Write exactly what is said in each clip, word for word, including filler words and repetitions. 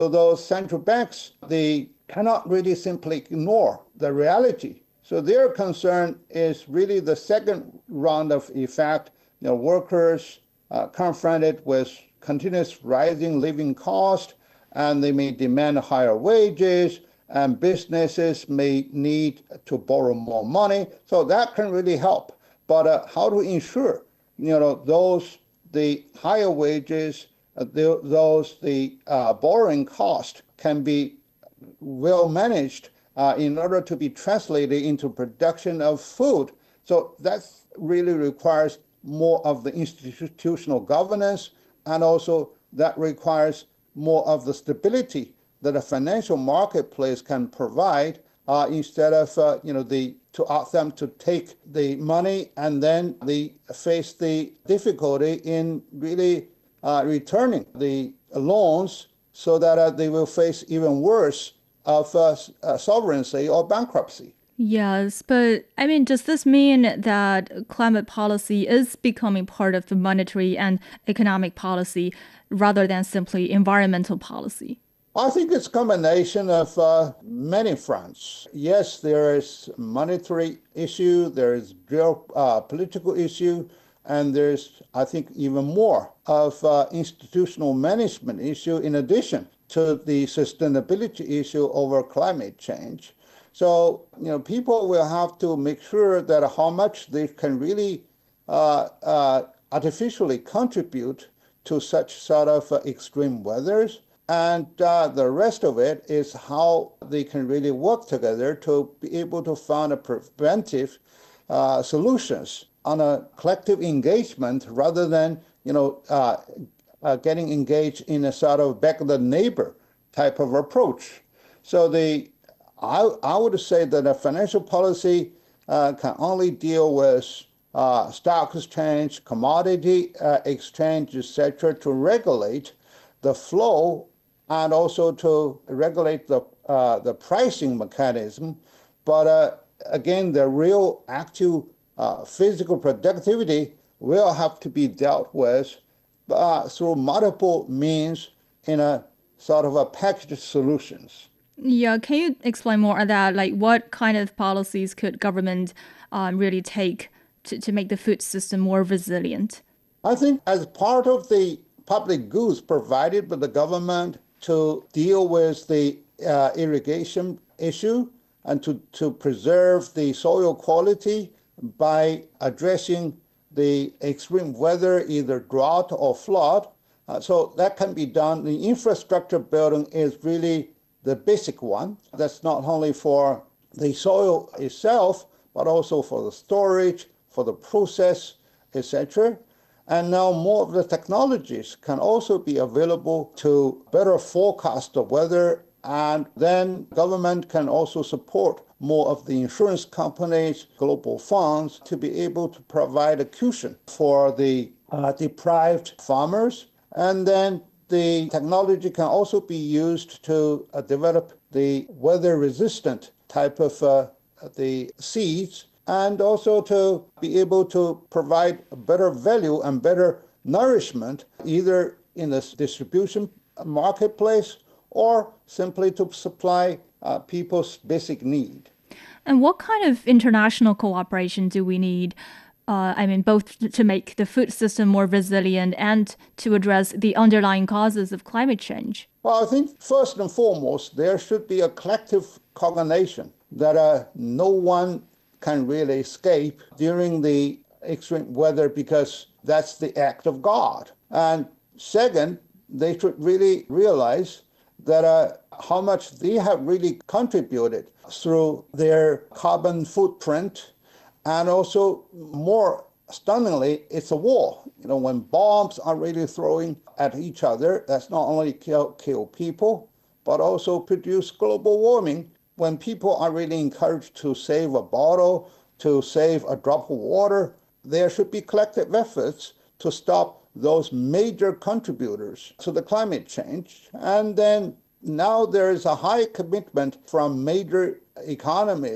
So those central banks, they cannot really simply ignore the reality. So their concern is really the second round of effect. You know, workers uh, confronted with continuous rising living cost, and they may demand higher wages, and businesses may need to borrow more money. So that can really help. But uh, how to ensure, you know, those the higher wages, uh, the, those the uh, borrowing cost can be well managed uh, in order to be translated into production of food. So that really requires more of the institutional governance, and also that requires more of the stability that a financial marketplace can provide uh, instead of uh, you know the to ask them to take the money and then they face the difficulty in really uh, returning the loans, so that uh, they will face even worse of uh, uh, sovereignty or bankruptcy. Yes, but I mean, does this mean that climate policy is becoming part of the monetary and economic policy rather than simply environmental policy? I think it's a combination of uh, many fronts. Yes, there is monetary issue, there is geopolitical uh, issue, and there's, I think, even more of uh, institutional management issue in addition to the sustainability issue over climate change. So, you know, people will have to make sure that how much they can really uh, uh, artificially contribute to such sort of uh, extreme weathers. And uh, the rest of it is how they can really work together to be able to find a preventive uh, solutions on a collective engagement rather than, you know, uh, uh, getting engaged in a sort of back of the neighbor type of approach. So the I, I would say that a financial policy uh, can only deal with uh, stock exchange, commodity uh, exchange, et cetera, to regulate the flow and also to regulate the uh, the pricing mechanism. But uh, again, the real actual uh, physical productivity will have to be dealt with uh, through multiple means in a sort of a packaged solutions. Yeah, can you explain more on that? Like, what kind of policies could government um, really take to, to make the food system more resilient? I think as part of the public goods provided by the government to deal with the uh, irrigation issue and to, to preserve the soil quality by addressing the extreme weather, either drought or flood. Uh, so that can be done. The infrastructure building is really the basic one. That's not only for the soil itself, but also for the storage, for the process, et cetera. And now more of the technologies can also be available to better forecast the weather. And then government can also support more of the insurance companies, global funds, to be able to provide a cushion for the uh, deprived farmers. And then the technology can also be used to uh, develop the weather-resistant type of uh, the seeds, and also to be able to provide better value and better nourishment, either in the distribution marketplace or simply to supply uh, people's basic need. And what kind of international cooperation do we need? Uh, I mean, both to make the food system more resilient and to address the underlying causes of climate change? Well, I think first and foremost, there should be a collective coordination that uh, no one can really escape during the extreme weather, because that's the act of God. And second, they should really realize that uh, how much they have really contributed through their carbon footprint. And also, more stunningly, it's a war. You know, when bombs are really throwing at each other, that's not only kill, kill people, but also produce global warming. When people are really encouraged to save a bottle, to save a drop of water, there should be collective efforts to stop those major contributors to the climate change. And then now there is a high commitment from major economies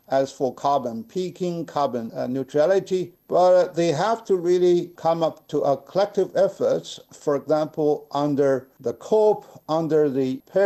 as for carbon peaking, carbon uh, neutrality, but they have to really come up to a collective efforts, for example, under the COP, under the